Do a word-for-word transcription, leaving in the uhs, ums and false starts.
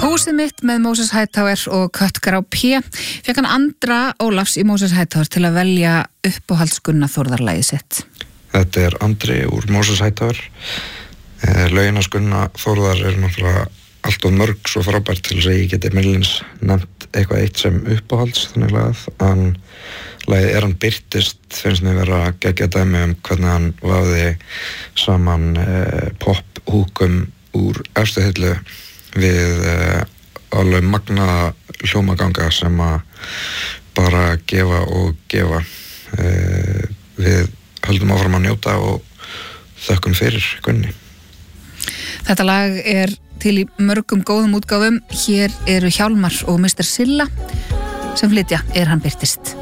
Húsið mitt með Moses Hightower og Köttgrá P. Fekk hann Andra Ólafs í Moses Hightower til að velja uppáhaldskunna Þórðarlagið sitt. Þetta er Andri úr Moses Hightower. Lögin hans Gunna Þórðar er náttúrulega allt og mörg svo frábært til þess að ég geti meðlins nefnt eitthvað eitt sem uppáhalds þannig lagað. En lagið Er hann byrtist finnst mér vera geggjað dæmi um hvernig hann vafði saman eh, pop-húkum úr efstu hillu við uh, alveg magna hljómaganga sem að bara gefa og gefa. Uh, við höldum áfram að njóta og þökkum fyrir Gunni. Þetta lag er til í mörgum góðum útgáfum. Hér eru Hjálmar og mister Silla sem flytja Er hann byrtist.